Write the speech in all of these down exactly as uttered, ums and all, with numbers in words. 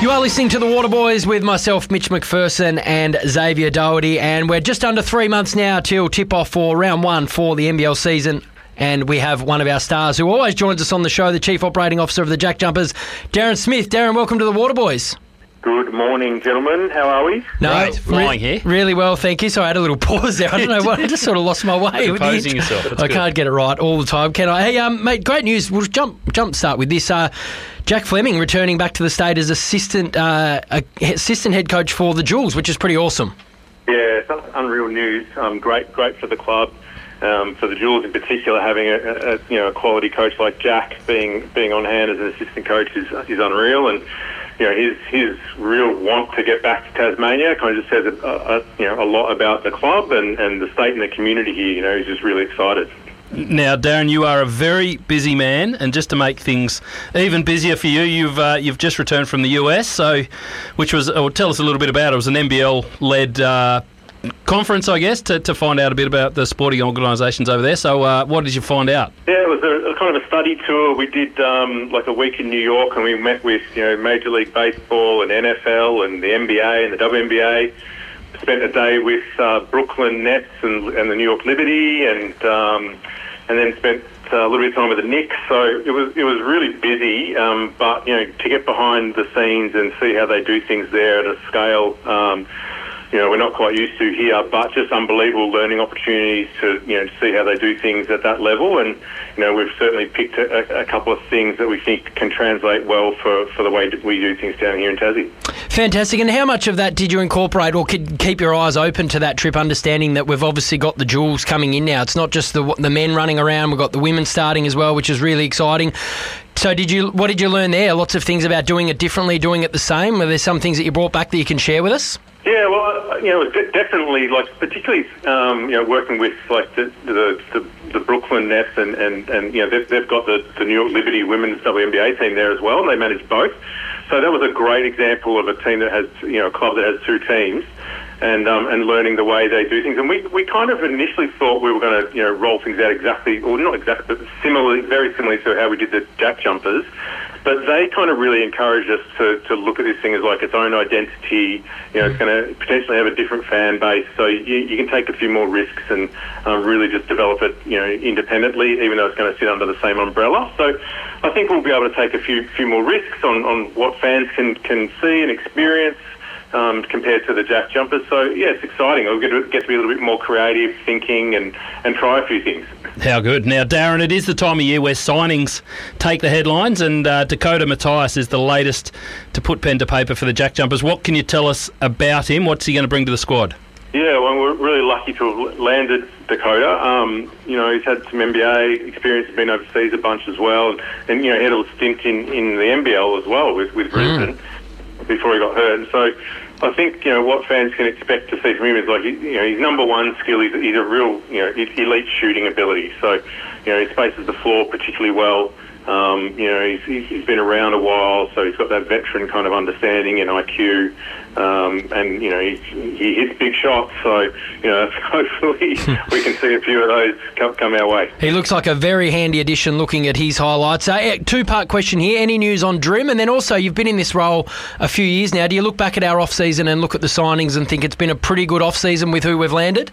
You are listening to The Waterboys with myself, Mitch McPherson, and Xavier Doherty, and we're just under three months now till tip-off for round one for the N B L season. And we have one of our stars who always joins us on the show, the Chief Operating Officer of the Jack Jumpers, Darren Smith. Darren, welcome to The Waterboys. Good morning, gentlemen. How are we? No, right, flying re- here. Really well, thank you. So I had a little pause there. I don't know what, I just sort of lost my way. with the Composing intro. yourself. That's I good. can't get it right all the time, can I? Hey, um, mate, great news. We'll jump jump start with this. Uh, Jack Fleming returning back to the state as assistant uh, assistant head coach for the Jewels, which is pretty awesome. Yeah, it's unreal news. Um, great, great for the club. Um, for the Jewels in particular, having a, a you know a quality coach like Jack being being on hand as an assistant coach is is unreal, and you know his his real want to get back to Tasmania kind of just says a, a, you know a lot about the club and, and the state and the community here. You know, he's just really excited. Now, Darren, you are a very busy man, and just to make things even busier for you, you've uh, you've just returned from the U S, so which was oh, tell us a little bit about it. It was an N B L led Uh, conference, I guess, to, to find out a bit about the sporting organisations over there. So uh, what did you find out? Yeah, it was a, a kind of a study tour. We did um, like a week in New York, and we met with you know Major League Baseball and N F L and the N B A and the W N B A. Spent a day with uh, Brooklyn Nets and, and the New York Liberty, and um, and then spent uh, a little bit of time with the Knicks. So it was it was really busy, um, but you know to get behind the scenes and see how they do things there at a scale. Um, You know, we're not quite used to here, but just unbelievable learning opportunities to, you know, see how they do things at that level. And, you know, we've certainly picked a, a couple of things that we think can translate well for, for the way that we do things down here in Tassie. Fantastic. And how much of that did you incorporate or could keep your eyes open to that trip, understanding that we've obviously got the Jewels coming in now? It's not just the the men running around, we've got the women starting as well, which is really exciting. So did you? What did you learn there? Lots of things about doing it differently, doing it the same. Are there some things that you brought back that you can share with us? Yeah, well, you know, de- definitely, like, particularly, um, you know, working with, like, the the, the, the Brooklyn Nets and, and, and, you know, they've, they've got the, the New York Liberty women's W N B A team there as well, and they manage both. So that was a great example of a team that has, you know, a club that has two teams, and um, and learning the way they do things. And we, we kind of initially thought we were going to, you know, roll things out exactly, or not exactly, but similarly, very similarly to how we did the Jack Jumpers. But they kind of really encouraged us to, to look at this thing as like its own identity. You know, it's going to potentially have a different fan base, so you, you can take a few more risks and um, really just develop it, you know, independently, even though it's going to sit under the same umbrella. So I think we'll be able to take a few few more risks on, on what fans can, can see and experience um, compared to the Jack Jumpers. So yeah, it's exciting. We'll get to, get to be a little bit more creative thinking and, and try a few things. How good. Now, Darren, it is the time of year where signings take the headlines, and uh, Dakota Mathias is the latest to put pen to paper for the Jack Jumpers. What can you tell us about him? What's he going to bring to the squad? Yeah, well, we're really lucky to have landed Dakota. Um, you know, he's had some N B A experience, he's been overseas a bunch as well, and, and you know, he had a little stint in, in the N B L as well with, with Brisbane mm. before he got hurt. And so I think, you know, what fans can expect to see from him is, like, you know, his number one skill is he's a real, you know, elite shooting ability. So, you know, he spaces the floor particularly well. Um, you know, he's, he's been around a while, so he's got that veteran kind of understanding and I Q. Um, and, you know, he, he hits big shots, so, you know, hopefully we can see a few of those come, come our way. He looks like a very handy addition looking at his highlights. Uh, two-part question here. Any news on Drim? And then also, you've been in this role a few years now. Do you look back at our off-season and look at the signings and think it's been a pretty good off-season with who we've landed?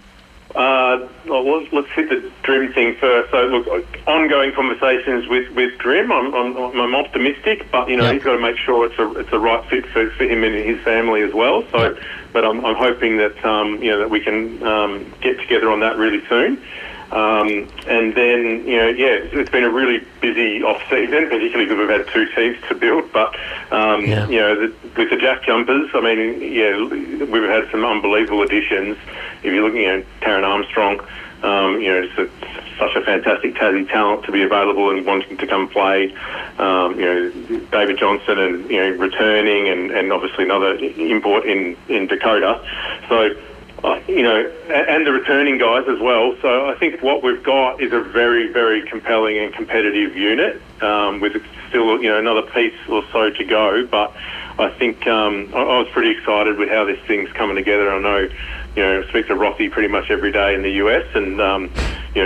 Uh, well, let's, let's hit the Drim thing first. So, look, ongoing conversations with, with Drim. I'm, I'm, I'm optimistic, but, you know, yep. he's got to make sure it's a it's a right fit for, for him and his family as well. So, yep. but I'm, I'm hoping that, um, you know, that we can um, get together on that really soon. Um, and then, you know, yeah, it's been a really busy off-season, particularly because we've had two teams to build. But, um, yeah. you know, the, with the Jack Jumpers, I mean, yeah, we've had some unbelievable additions. If you're looking at Taryn Armstrong, um, you know, it's a, such a fantastic Tassie talent to be available and wanting to come play. Um, you know, David Johnson and, you know, returning and, and obviously another import in, in Dakota. So, Uh, you know, and the returning guys as well. So I think what we've got is a very, very compelling and competitive unit um, with still, you know, another piece or so to go. But I think um, I, I was pretty excited with how this thing's coming together. I know, you know, I speak to Rothy pretty much every day in the U S, and um, you know, he's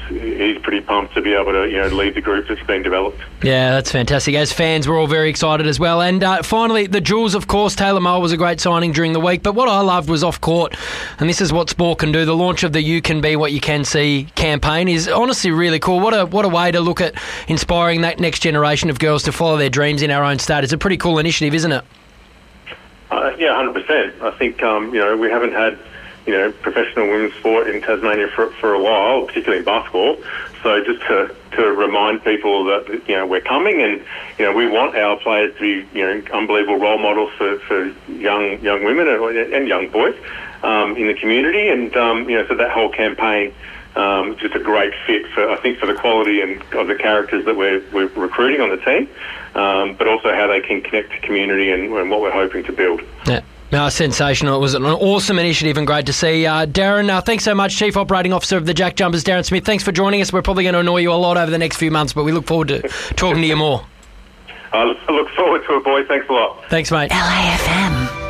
he's pretty pumped to be able to, you know, lead the group that's been developed. Yeah, that's fantastic. As fans, we're all very excited as well. And uh, finally, the Jules, of course, Taylor Moore was a great signing during the week. But what I loved was off court, and this is what sport can do. The launch of the You Can Be What You Can See campaign is honestly really cool. What a what a way to look at inspiring that next generation of girls to follow their dreams in our own state. It's a pretty cool initiative, isn't it? Uh, yeah, one hundred percent. I think, um, you know, we haven't had, you know, professional women's sport in Tasmania for, for a while, particularly in basketball. So just to, to remind people that, you know, we're coming and, you know, we want our players to be, you know, unbelievable role models for, for young young women and, and young boys um, in the community. And, um, you know, so that whole campaign um, is just a great fit for, I think, for the quality and of the characters that we're, we're recruiting on the team, um, but also how they can connect to community and, and what we're hoping to build. Yeah. No, sensational. It was an awesome initiative and great to see. Uh, Darren, uh, thanks so much, Chief Operating Officer of the Jack Jumpers, Darren Smith. Thanks for joining us. We're probably going to annoy you a lot over the next few months, but we look forward to talking to you more. I look forward to it, boys. Thanks a lot. Thanks, mate. L A F M.